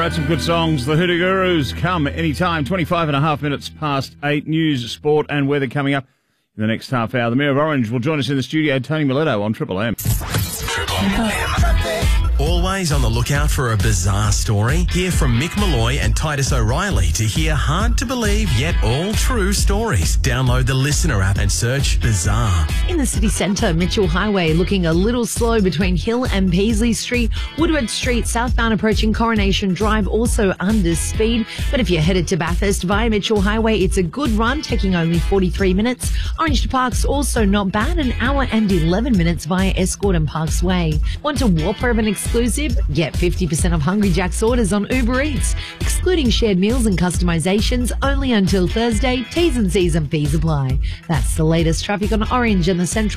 That's some good songs. The Hoodoo Gurus come anytime. 25 and a half minutes past 8. News, sport and weather coming up in the next half hour. The Mayor of Orange will join us in the studio. Tony Miletto on Triple M. Always on the lookout for a bizarre story? Hear from Mick Malloy and Titus O'Reilly to hear hard-to-believe yet all-true stories. Download the Listener app and search Bizarre. In the city centre, Mitchell Highway looking a little slow between Hill and Paisley Street. Woodward Street southbound approaching Coronation Drive also under speed. But if you're headed to Bathurst via Mitchell Highway, it's a good run, taking only 43 minutes. Orange to Park's also not bad, an hour and 11 minutes via Escort and Parks Way. Want a Warp Urban exclusive? Get 50% off Hungry Jack's orders on Uber Eats, excluding shared meals and customizations, only until Thursday. T's and C's and fees apply. That's the latest traffic on Orange and the Central